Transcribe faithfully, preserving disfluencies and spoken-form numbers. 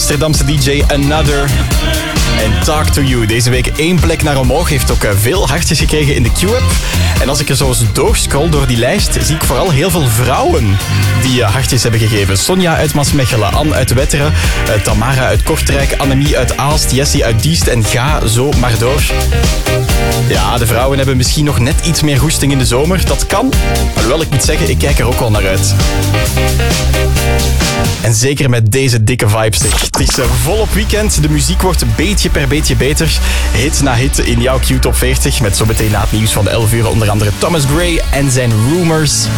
Amsterdamse D J Another. En Talk to You. Deze week één plek naar omhoog. Heeft ook veel hartjes gekregen in de Q-app. En als ik er zo eens doorscroll door die lijst, zie ik vooral heel veel vrouwen die hartjes hebben gegeven. Sonja uit Maasmechelen, Anne uit Wetteren, Tamara uit Kortrijk, Annemie uit Aalst, Jessie uit Diest en ga zo maar door. Ja, de vrouwen hebben misschien nog net iets meer goesting in de zomer. Dat kan. Alhoewel, ik moet zeggen, ik kijk er ook wel naar uit. En zeker met deze dikke vibes. Het is volop weekend. De muziek wordt beetje per beetje beter. Hit na hit in jouw Q-top veertig. Met zometeen na het nieuws van de elf uur onder andere Thomas Gray en zijn Rumors.